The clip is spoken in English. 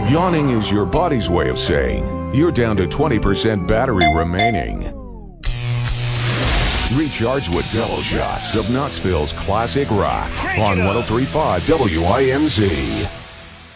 Yawning is your body's way of saying you're down to 20% battery remaining. Recharge with double shots of Knoxville's classic rock on 103.5 WIMZ.